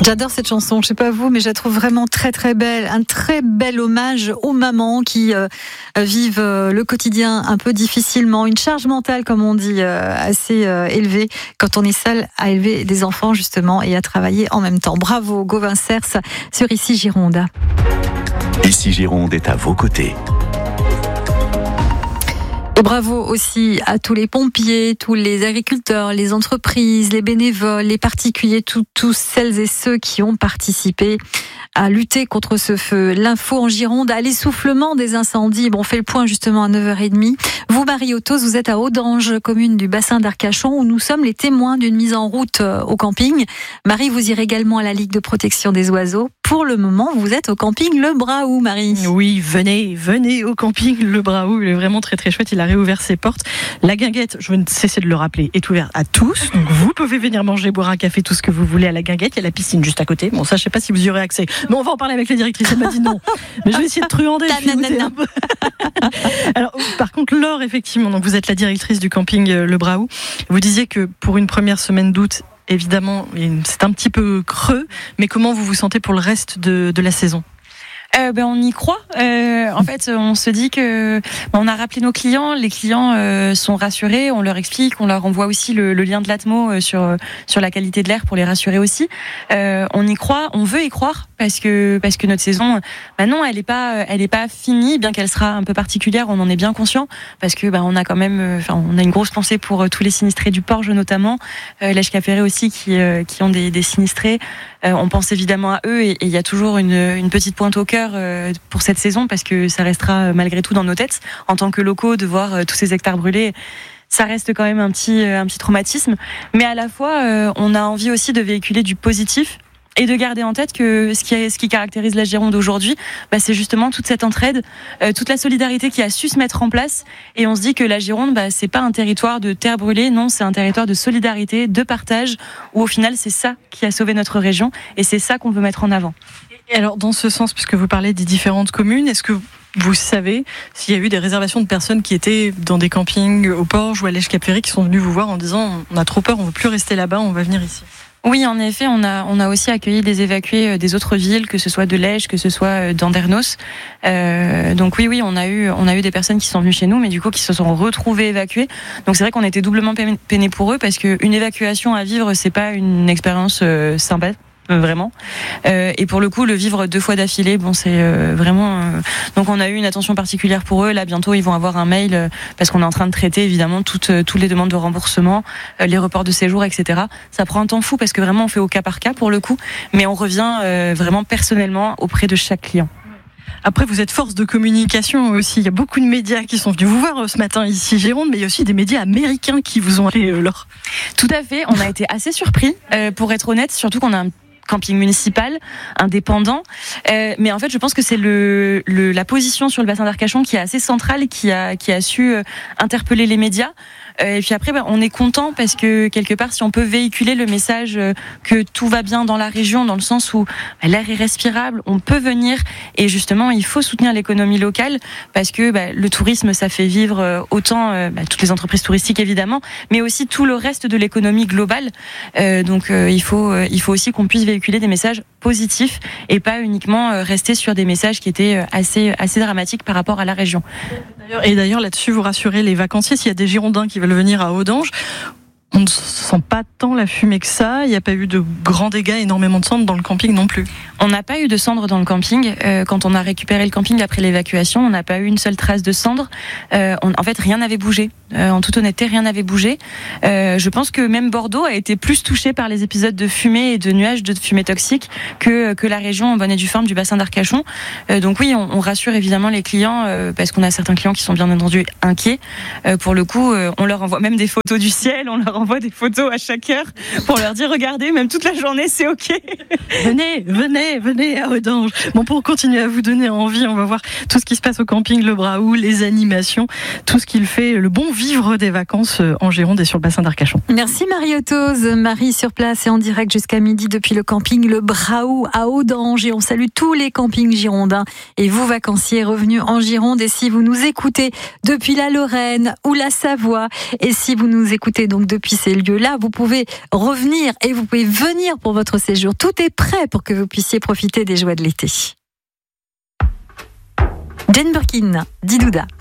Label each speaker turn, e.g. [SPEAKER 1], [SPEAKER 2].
[SPEAKER 1] J'adore cette chanson, je sais pas vous, mais je la trouve vraiment très très belle. Un très bel hommage aux mamans qui vivent le quotidien un peu difficilement, une charge mentale, comme on dit, assez élevée quand on est seul à élever des enfants justement et à travailler en même temps. Bravo Gauvin Cers sur Ici Gironde.
[SPEAKER 2] Ici Gironde est à vos côtés.
[SPEAKER 1] Et bravo aussi à tous les pompiers, tous les agriculteurs, les entreprises, les bénévoles, les particuliers, tous celles et ceux qui ont participé à lutter contre ce feu. L'info en Gironde, à l'essoufflement des incendies. Bon, on fait le point justement à 9h30. Vous, Marie Autos, vous êtes à Audange, commune du bassin d'Arcachon, où nous sommes les témoins d'une mise en route au camping. Marie, vous irez également à la Ligue de protection des oiseaux. Pour le moment, vous êtes au camping Le Braou, Marie.
[SPEAKER 3] Oui, venez au camping Le Braou. Il est vraiment très très chouette. Il a réouvert ses portes. La guinguette, je vais ne cesser de le rappeler, est ouverte à tous. Donc vous pouvez venir manger, boire un café, tout ce que vous voulez à la guinguette. Il y a la piscine juste à côté. Bon, ça, je sais pas si vous y aurez accès. Mais on va en parler avec la directrice. Elle m'a dit non. Mais je vais essayer de truander. Un peu. Alors, par contre, Laure, effectivement, donc vous êtes la directrice du camping Le Braou. Vous disiez que pour une première semaine d'août, évidemment, c'est un petit peu creux, mais comment vous vous sentez pour le reste de la saison ?
[SPEAKER 4] On y croit. En fait, on se dit que on a rappelé nos clients. Les clients sont rassurés. On leur explique, on leur envoie aussi le lien de l'Atmo sur la qualité de l'air pour les rassurer aussi. On y croit. On veut y croire parce que notre saison, non, elle est pas finie, bien qu'elle sera un peu particulière. On en est bien conscient parce que on a quand même, on a une grosse pensée pour tous les sinistrés du Porge notamment, l'Èche-Cap-Ferré aussi qui ont des sinistrés. On pense évidemment à eux et il y a toujours une petite pointe au cœur pour cette saison parce que ça restera malgré tout dans nos têtes en tant que locaux de voir tous ces hectares brûlés. Ça reste quand même un petit traumatisme, mais à la fois on a envie aussi de véhiculer du positif et de garder en tête que ce qui caractérise la Gironde aujourd'hui, c'est justement toute cette entraide, toute la solidarité qui a su se mettre en place. Et on se dit que la Gironde, c'est pas un territoire de terre brûlée, non, c'est un territoire de solidarité, de partage, où au final c'est ça qui a sauvé notre région et c'est ça qu'on veut mettre en avant.
[SPEAKER 3] Et alors dans ce sens, puisque vous parlez des différentes communes, est-ce que vous savez s'il y a eu des réservations de personnes qui étaient dans des campings au Porge ou à l'Èche-Cap-Ferré qui sont venus vous voir en disant on a trop peur, on veut plus rester là-bas, on va venir ici?
[SPEAKER 4] Oui, en effet, on a aussi accueilli des évacués des autres villes, que ce soit de l'Èche, que ce soit d'Andernos. Donc oui, on a eu des personnes qui sont venues chez nous, mais du coup qui se sont retrouvées évacuées. Donc c'est vrai qu'on était doublement peinés pour eux parce qu'une évacuation à vivre, c'est pas une expérience sympa. Vraiment. Et pour le coup, le vivre 2 fois d'affilée, c'est vraiment. Donc, on a eu une attention particulière pour eux. Là, bientôt, ils vont avoir un mail parce qu'on est en train de traiter évidemment toutes les demandes de remboursement, les reports de séjour, etc. Ça prend un temps fou parce que vraiment, on fait au cas par cas pour le coup, mais on revient vraiment personnellement auprès de chaque client.
[SPEAKER 3] Après, vous êtes force de communication aussi. Il y a beaucoup de médias qui sont venus vous voir ce matin ici Gironde, mais il y a aussi des médias américains qui vous ont appelé, Laure.
[SPEAKER 4] Tout à fait. On a été assez surpris, pour être honnête, surtout qu'on a un camping municipal, indépendant. Mais en fait, je pense que c'est la position sur le bassin d'Arcachon qui est assez centrale, qui a su interpeller les médias. Et puis après, on est content parce que quelque part, si on peut véhiculer le message que tout va bien dans la région, dans le sens où l'air est respirable, on peut venir et justement, il faut soutenir l'économie locale parce que le tourisme, ça fait vivre autant toutes les entreprises touristiques évidemment, mais aussi tout le reste de l'économie globale. Donc, il faut aussi qu'on puisse véhiculer des messages positifs et pas uniquement rester sur des messages qui étaient assez dramatiques par rapport à la région.
[SPEAKER 3] Et d'ailleurs, là-dessus, vous rassurez les vacanciers, s'il y a des Girondins qui veulent venir à Audange, on ne sent pas tant la fumée que ça. Il n'y a pas eu de grands dégâts, énormément de cendres dans le camping non plus.
[SPEAKER 4] On n'a pas eu de cendres dans le camping. Quand on a récupéré le camping après l'évacuation, on n'a pas eu une seule trace de cendres. En fait, rien n'avait bougé. En toute honnêteté, rien n'avait bougé. Je pense que même Bordeaux a été plus touché par les épisodes de fumée et de nuages de fumée toxique que la région en bonne et due forme du bassin d'Arcachon. Donc oui, on rassure évidemment les clients parce qu'on a certains clients qui sont bien entendu inquiets. Pour le coup, on leur envoie même des photos du ciel, on leur envoie des photos à chaque heure pour leur dire regardez, même toute la journée, c'est ok.
[SPEAKER 3] Venez à Audange. Bon, pour continuer à vous donner envie, on va voir tout ce qui se passe au camping Le Braou, les animations, tout ce qu'il fait, le bon vivre des vacances en Gironde et sur le bassin d'Arcachon.
[SPEAKER 1] Merci Marie-Otose. Marie sur place et en direct jusqu'à midi depuis le camping Le Braou à Audange. Et on salue tous les campings girondins et vous vacanciers revenus en Gironde. Et si vous nous écoutez depuis la Lorraine ou la Savoie, et si vous nous écoutez donc depuis ces lieux-là, vous pouvez revenir et vous pouvez venir pour votre séjour. Tout est prêt pour que vous puissiez profiter des joies de l'été. Jane Birkin, Didouda.